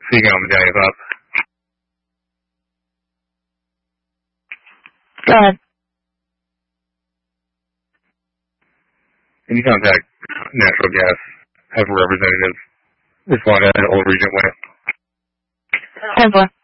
Speaking on Medallia Bob. Go ahead. Can you contact natural gas, have a representative respond to an old Regent way? 10-4.